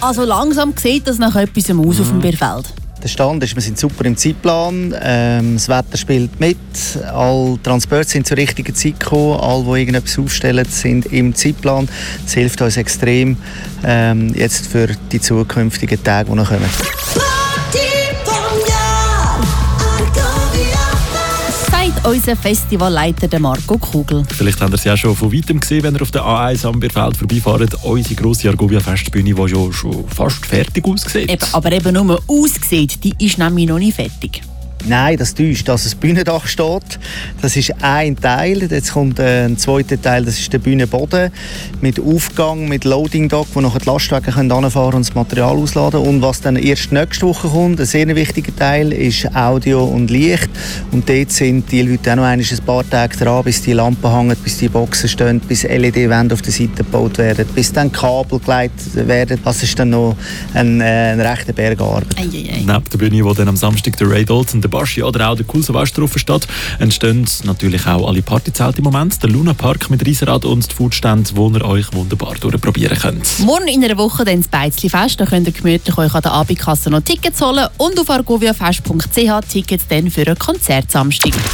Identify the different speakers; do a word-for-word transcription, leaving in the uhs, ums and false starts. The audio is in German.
Speaker 1: Also langsam sieht das nach etwas aus mhm. auf dem Bierfeld.
Speaker 2: Der Stand ist, wir sind super im Zeitplan, ähm, das Wetter spielt mit, alle Transporte sind zur richtigen Zeit gekommen, alle, die irgendetwas aufstellen, sind im Zeitplan. Das hilft uns extrem ähm, jetzt für die zukünftigen Tage, die noch kommen.
Speaker 1: Unser Festivalleiter Marco Kugel.
Speaker 3: Vielleicht habt ihr es ja schon von weitem gesehen, wenn ihr auf der A eins am Bierfeld vorbeifahrt. Unsere grosse Argovia-Festbühne, die schon, schon fast fertig aussieht.
Speaker 1: Eben, aber eben nur aussieht, die ist nämlich noch nicht fertig.
Speaker 2: Nein, das täuscht, dass das Bühnendach steht. Das ist ein Teil. Jetzt kommt ein zweiter Teil, das ist der Bühnenboden mit Aufgang, mit Loading-Dock, wo nachher die Lastwagen hinfahren können und das Material ausladen. Und was dann erst nächste Woche kommt, ein sehr wichtiger Teil, ist Audio und Licht. Und dort sind die Leute auch noch ein paar Tage dran, bis die Lampen hängen, bis die Boxen stehen, bis L E D-Wände auf der Seite gebaut werden, bis dann Kabel geleitet werden. Das ist dann noch ein, äh, ein rechter Berg Arbeit.
Speaker 1: Ei, ei, ei.
Speaker 3: Neben der Bühne, wo dann am Samstag der Ray Dalton, der Baschi oder auch der Cool Silvester drauf steht, entstehen natürlich auch alle Partyzelte im Moment, der Luna Park mit Riesenrad und die Foodstände, wo ihr euch wunderbar durchprobieren könnt.
Speaker 1: Morgen in einer Woche dann das Beizli-Fest, da könnt ihr gemütlich euch an der Abendkasse noch Tickets holen und auf argoviafest punkt c h Tickets dann für ein Konzert Samstag.